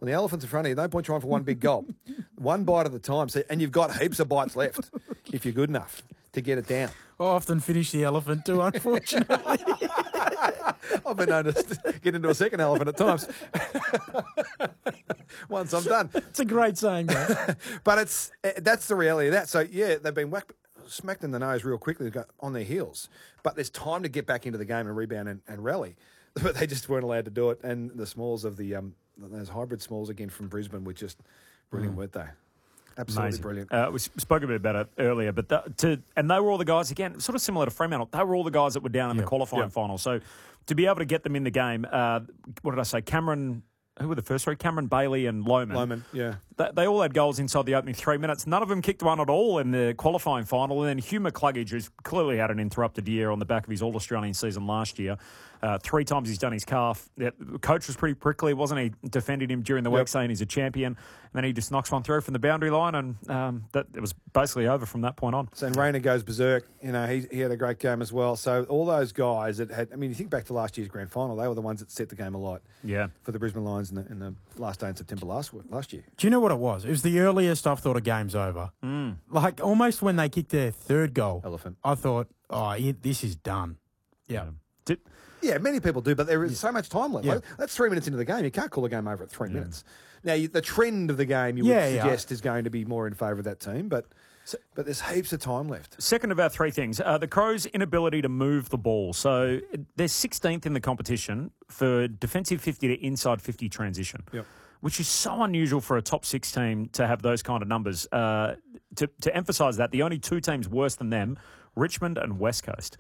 Well, the elephant's in front of you. No point trying for one big gulp. One bite at a time. So, and you've got heaps of bites left if you're good enough to get it down. I often finish the elephant too, unfortunately. I've been known to get into a second elephant at times. Once I'm done. It's a great saying, mate. But that's the reality of that. So, yeah, they've been smacked in the nose real quickly. They've got on their heels. But there's time to get back into the game and rebound and rally. But they just weren't allowed to do it. And the smalls of those hybrid smalls again from Brisbane were just brilliant, weren't they? Absolutely Amazing. brilliant. We spoke a bit about it earlier, but and they were all the guys, again, sort of similar to Fremantle, they were all the guys that were down in the qualifying final. So to be able to get them in the game, what did I say, Cameron... Who were the first three? Cameron Bailey and Lohman. Lohman, yeah. They all had goals inside the opening 3 minutes. None of them kicked one at all in the qualifying final. And then Hugh McCluggage, who's clearly had an interrupted year on the back of his All-Australian season last year. 3 times he's done his calf. The coach was pretty prickly, wasn't he? Defending him during the week, saying he's a champion. And then he just knocks one through from the boundary line, and it was basically over from that point on. So and Rayner goes berserk. You know, he had a great game as well. So all those guys that had, I mean, you think back to last year's grand final, they were the ones that set the game alight. Yeah. For the Brisbane Lions in the last day in September last year. Do you know what it was? It was the earliest I've thought a game's over. Like almost when they kicked their third goal, Elephant. I thought, this is done. Yeah. Yeah, many people do, but there is so much time left. Like, that's 3 minutes into the game. You can't call a game over at 3 minutes. Now, the trend of the game you would suggest is going to be more in favour of that team, but there's heaps of time left. Second of our 3 things, the Crows' inability to move the ball. So they're 16th in the competition for defensive 50 to inside 50 transition, which is so unusual for a top 6 team to have those kind of numbers. To emphasise that, the only 2 teams worse than them, Richmond and West Coast.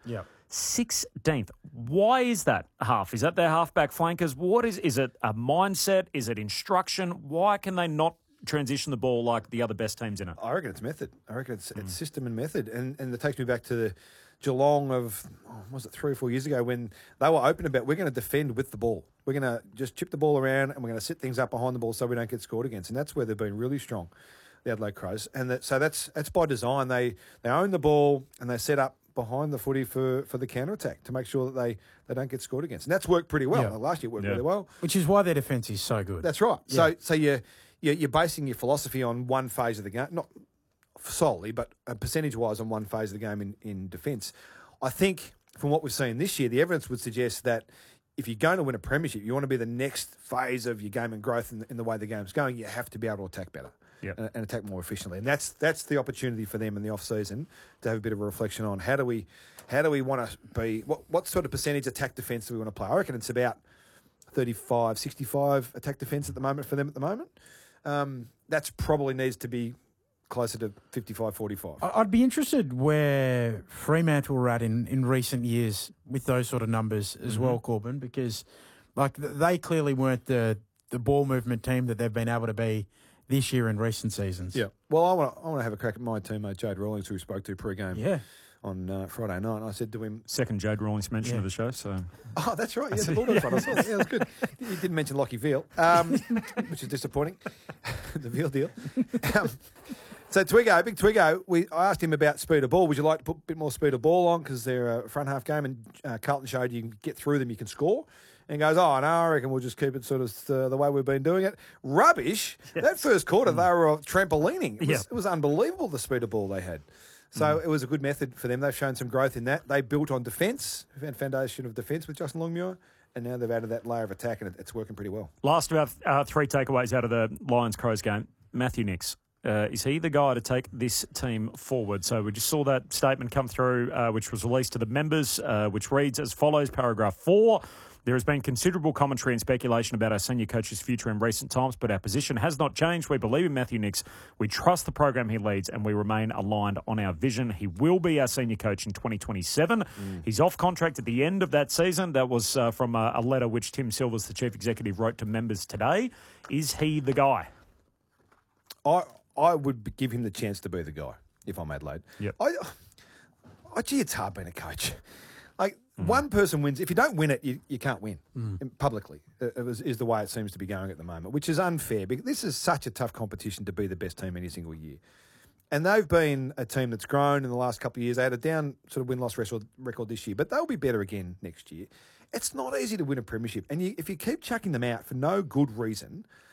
16th. Why is that half? Is that their halfback flankers? What is it a mindset? Is it instruction? Why can they not transition the ball like the other best teams in it? I reckon it's method. I reckon it's system and method. And it takes me back to the Geelong of, was it 3 or 4 years ago when they were open about we're going to defend with the ball. We're going to just chip the ball around and we're going to set things up behind the ball so we don't get scored against. And that's where they've been really strong, the Adelaide Crows. And so that's by design. They own the ball and they set up behind the footy for the counter-attack to make sure that they don't get scored against. And that's worked pretty well. Last year it worked really well. Which is why their defence is so good. That's right. Yeah. So you're basing your philosophy on one phase of the game, not solely, but percentage-wise on one phase of the game in defence. I think from what we've seen this year, the evidence would suggest that if you're going to win a premiership, you want to be the next phase of your game and growth in the way the game's going, you have to be able to attack better. And attack more efficiently. And that's the opportunity for them in the off-season to have a bit of a reflection on how do we want to be, what sort of percentage attack defence do we want to play? I reckon it's about 35, 65 attack defence at the moment for them at the moment. That's probably needs to be closer to 55, 45. I'd be interested where Fremantle were at in recent years with those sort of numbers as well, Corbin, because like they clearly weren't the ball movement team that they've been able to be this year in recent seasons. Yeah. Well, I want to have a crack at my teammate Jade Rawlings, who we spoke to pre-game on Friday night. And I said to him... Second Jade Rawlings mention of the show, so... Oh, that's right. Yeah, the Bulldog front. I saw that. Yeah, it was good. You didn't mention Lockie Veal, which is disappointing. The Veal deal. So Twiggo, big Twiggo, I asked him about speed of ball. Would you like to put a bit more speed of ball on because they're a front half game and Carlton showed you can get through them, you can score. And goes, no, I reckon we'll just keep it sort of the way we've been doing it. Rubbish. Yes. That first quarter, they were trampolining. It was unbelievable, the speed of ball they had. So it was a good method for them. They've shown some growth in that. They built on defence, foundation of defence with Justin Longmuir, and now they've added that layer of attack, and it's working pretty well. Last of our 3 takeaways out of the Lions-Crows game. Matthew Nicks. Is he the guy to take this team forward? So we just saw that statement come through, which was released to the members, which reads as follows, paragraph 4. There has been considerable commentary and speculation about our senior coach's future in recent times, but our position has not changed. We believe in Matthew Nicks. We trust the program he leads, and we remain aligned on our vision. He will be our senior coach in 2027. He's off contract at the end of that season. That was from a letter which Tim Silvers, the chief executive, wrote to members today. Is he the guy? I would give him the chance to be the guy, if I'm Adelaide. Yep. Gee, it's hard being a coach. Like, one person wins. If you don't win it, you can't win publicly, is the way it seems to be going at the moment, which is unfair because this is such a tough competition to be the best team any single year. And they've been a team that's grown in the last couple of years. They had a down sort of win-loss record this year, but they'll be better again next year. It's not easy to win a premiership. And if you keep chucking them out for no good reason,